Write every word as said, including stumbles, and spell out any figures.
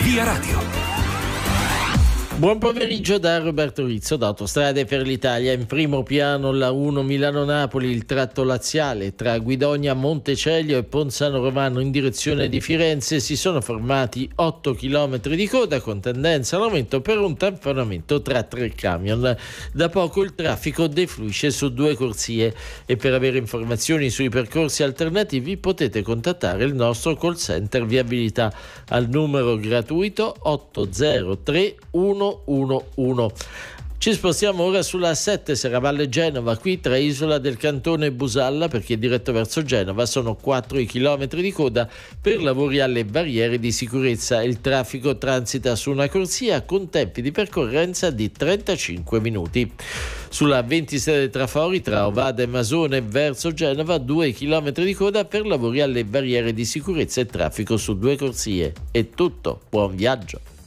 Via Radio. Buon pomeriggio da Roberto Rizzo da Autostrade per l'Italia. In primo piano la uno Milano-Napoli, il tratto laziale tra Guidonia, Montecelio e Ponzano Romano in direzione di Firenze. Si sono formati otto chilometri di coda con tendenza all'aumento per un tamponamento tra tre camion. Da poco il traffico defluisce su due corsie e per avere informazioni sui percorsi alternativi potete contattare il nostro call center viabilità al numero gratuito otto zero tre uno uno uno. Ci spostiamo ora sulla sette Serravalle Genova, qui tra Isola del Cantone e Busalla, perché diretto verso Genova sono quattro i chilometri di coda per lavori alle barriere di sicurezza. Il traffico transita su una corsia con tempi di percorrenza di trentacinque minuti. Sulla ventisei Trafori tra Ovada e Masone verso Genova due chilometri di coda per lavori alle barriere di sicurezza e traffico su due corsie. È tutto, buon viaggio.